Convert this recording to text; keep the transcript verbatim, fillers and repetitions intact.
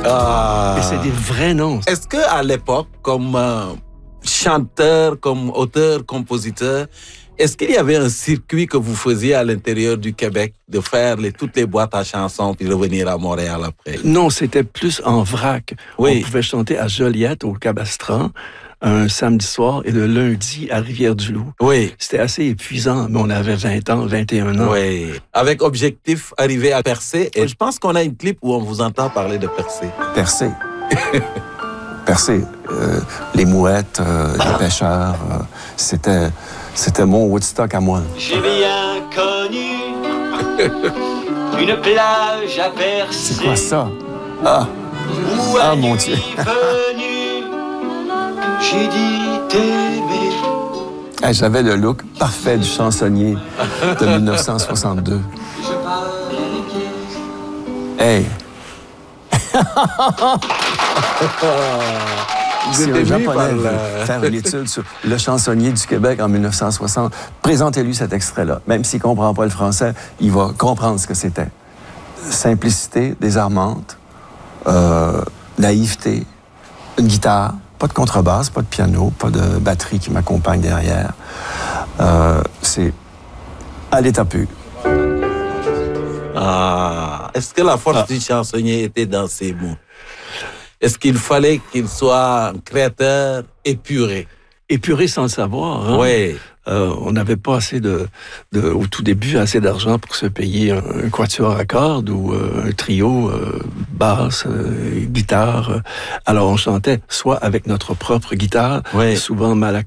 Ah. Et c'est des vrais noms. Est-ce que à l'époque, comme euh, chanteur, comme auteur, compositeur, est-ce qu'il y avait un circuit que vous faisiez à l'intérieur du Québec, de faire les, toutes les boîtes à chansons puis revenir à Montréal après? Non, c'était plus en vrac. Oui. On pouvait chanter à Joliette, au Cabastran, un samedi soir, et le lundi à Rivière-du-Loup. Oui. C'était assez épuisant, mais on avait vingt ans, vingt et un ans. Oui. Avec objectif, arriver à percer. Et je pense qu'on a une clip où on vous entend parler de percer. Percé. Percé. Euh, les mouettes, euh, les pêcheurs, euh, c'était, c'était mon Woodstock à moi. J'ai bien connu une plage à Percé. C'est quoi ça? Ah! Où Ah, à mon nuit Dieu. venue, j'ai dit t'aimer. Hey, j'avais le look parfait du chansonnier de dix-neuf cent soixante-deux. Je parlais. Hey! Vous Si êtes un ému Japonais par veut la- faire une étude sur le chansonnier du Québec en dix-neuf cent soixante, présentez-lui cet extrait-là. Même s'il ne comprend pas le français, il va comprendre ce que c'était. Simplicité, désarmante, euh, naïveté, une guitare, pas de contrebasse, pas de piano, pas de batterie qui m'accompagne derrière. Euh, c'est à l'état pur. Ah. Est-ce que la force du chansonnier était dans ces mots? Est-ce qu'il fallait qu'il soit un créateur épuré? Épuré sans le savoir. Hein? Oui. Euh, on n'avait pas assez de, de, au tout début, assez d'argent pour se payer un, un quatuor à cordes ou euh, un trio, euh, basse, euh, guitare. Alors on chantait soit avec notre propre guitare, Oui. souvent mal